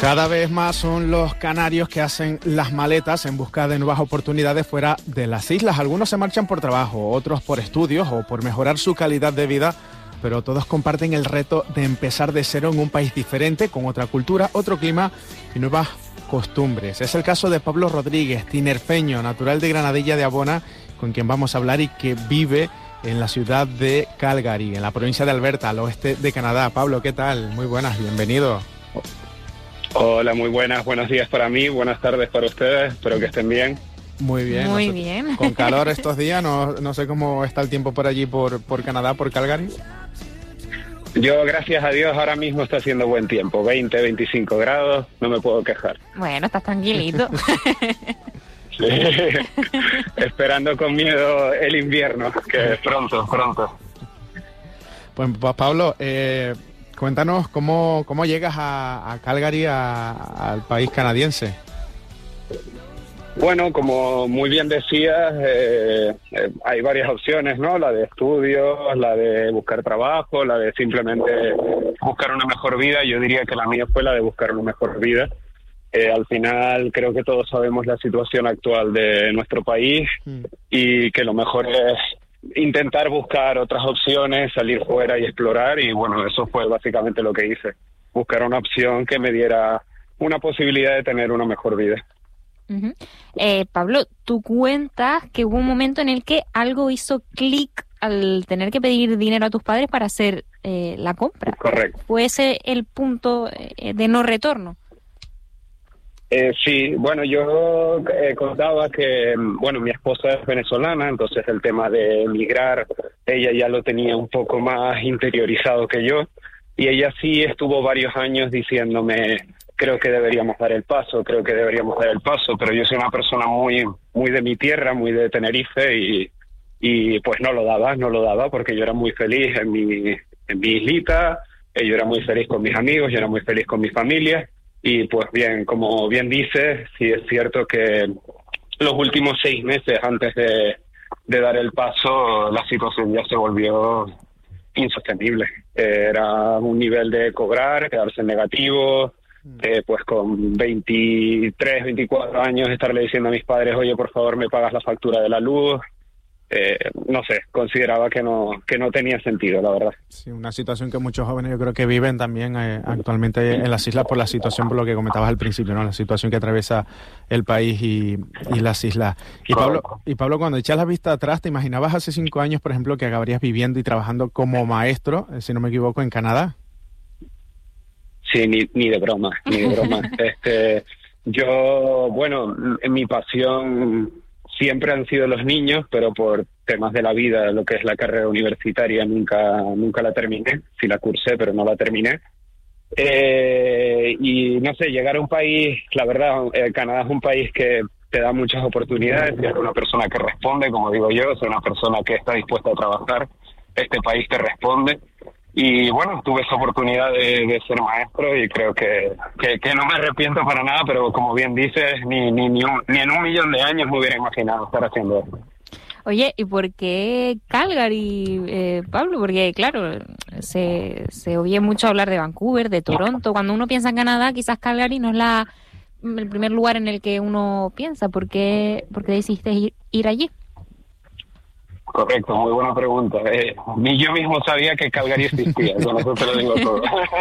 Cada vez más son los canarios que hacen las maletas en busca de nuevas oportunidades fuera de las islas. Algunos se marchan por trabajo, otros por estudios o por mejorar su calidad de vida, pero todos comparten el reto de empezar de cero en un país diferente, con otra cultura, otro clima y nuevas costumbres. Es el caso de Pablo Rodríguez, tinerfeño, natural de Granadilla de Abona, con quien vamos a hablar y que vive en la ciudad de Calgary, en la provincia de Alberta, al oeste de Canadá. Pablo, ¿qué tal? Muy buenas, bienvenido. Hola, muy buenas, buenos días para mí, buenas tardes para ustedes, espero que estén bien. Muy bien. Muy bien. Con calor estos días, no sé cómo está el tiempo por allí, por Canadá, por Calgary. Yo, gracias a Dios, ahora mismo está haciendo buen tiempo, 20, 25 grados, no me puedo quejar. Bueno, estás tranquilito. Sí. Esperando con miedo el invierno, que es pronto. Pues Pablo, cuéntanos cómo llegas a Calgary, al país canadiense. Bueno, como muy bien decías, hay varias opciones, ¿no? La de estudios, la de buscar trabajo, la de simplemente buscar una mejor vida. Yo diría que la mía fue la de buscar una mejor vida. Al final creo que todos sabemos la situación actual de nuestro país y que lo mejor es intentar buscar otras opciones, salir fuera y explorar, y bueno, eso fue básicamente lo que hice, buscar una opción que me diera una posibilidad de tener una mejor vida. Uh-huh. Pablo, tú cuentas que hubo un momento en el que algo hizo clic al tener que pedir dinero a tus padres para hacer la compra. Correcto. ¿Fue ese el punto de no retorno? Sí, bueno, yo contaba que, bueno, mi esposa es venezolana, entonces el tema de emigrar, ella ya lo tenía un poco más interiorizado que yo, y ella sí estuvo varios años diciéndome, creo que deberíamos dar el paso, pero yo soy una persona muy de mi tierra, muy de Tenerife, y pues no lo daba porque yo era muy feliz en mi islita, yo era muy feliz con mis amigos, yo era muy feliz con mi familia. Y pues bien, como bien dices, sí es cierto que los últimos 6 meses antes de dar el paso, la situación ya se volvió insostenible. Era un nivel de cobrar, quedarse en negativo, pues con 23, 24 años estarle diciendo a mis padres, oye, por favor, me pagas la factura de la luz. No sé, consideraba que no tenía sentido, la verdad. Sí, una situación que muchos jóvenes yo creo que viven también actualmente en las islas por la situación, por lo que comentabas al principio, ¿no? La situación que atraviesa el país y las islas. Y Pablo, cuando echas la vista atrás, ¿te imaginabas hace 5 años, por ejemplo, que acabarías viviendo y trabajando como maestro, si no me equivoco, en Canadá? Sí, ni de broma. Yo, bueno, en mi pasión siempre han sido los niños, pero por temas de la vida, lo que es la carrera universitaria, nunca la terminé. Sí la cursé, pero no la terminé. Y no sé, llegar a un país, la verdad, Canadá es un país que te da muchas oportunidades, eres una persona que responde, como digo yo, soy una persona que está dispuesta a trabajar, este país te responde. Y bueno, tuve esa oportunidad de ser maestro y creo que no me arrepiento para nada, pero como bien dices, ni en 1.000.000 de años me hubiera imaginado estar haciendo esto. Oye, ¿y por qué Calgary, Pablo? Porque claro, se oye mucho hablar de Vancouver, de Toronto. Cuando uno piensa en Canadá, quizás Calgary no es el primer lugar en el que uno piensa. ¿Por qué decidiste ir allí? Correcto, muy buena pregunta. Ni yo mismo sabía que Calgary existía, con eso te lo digo todo.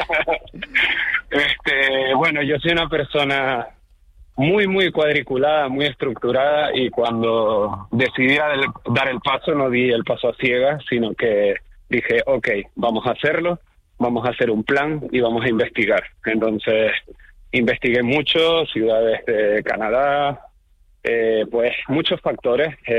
Bueno, yo soy una persona muy cuadriculada, muy estructurada, y cuando decidí dar el paso, no di el paso a ciegas, sino que dije, ok, vamos a hacerlo, vamos a hacer un plan y vamos a investigar. Entonces, investigué mucho, ciudades de Canadá, pues muchos factores.